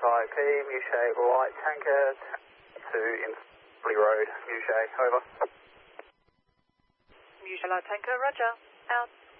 5P, Mushay Light Tanker to Insley Road, Mushay, over. Mushay Light Tanker, roger, out.